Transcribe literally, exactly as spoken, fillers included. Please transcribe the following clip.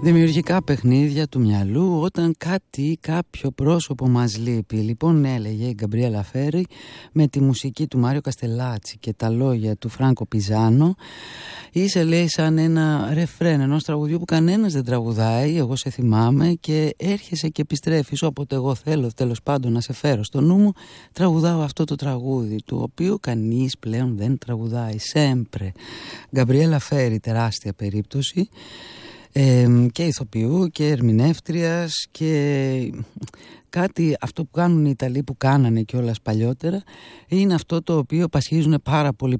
Δημιουργικά παιχνίδια του μυαλού όταν κάτι ή κάποιο πρόσωπο μας λείπει. Λοιπόν, έλεγε η Γκαμπριέλα Φέρι με τη μουσική του Μάριο Καστελάτσι και τα λόγια του Φράνκο Πιζάνο. Είσαι, λέει, σαν ένα ρεφρέν ενός τραγουδιού που κανένας δεν τραγουδάει. Εγώ σε θυμάμαι και έρχεσαι και επιστρέφεις. Όποτε εγώ θέλω, τέλος πάντων, να σε φέρω στο νου μου, τραγουδάω αυτό το τραγούδι, του οποίου κανείς πλέον δεν τραγουδάει. Σέμπρε. Γκαμπριέλα Φέρι, τεράστια περίπτωση. Ε, και ηθοποιού και ερμηνεύτριας και κάτι, αυτό που κάνουν οι Ιταλοί που κάνανε κιόλας παλιότερα, είναι αυτό το οποίο πασχίζουν πάρα πολλοί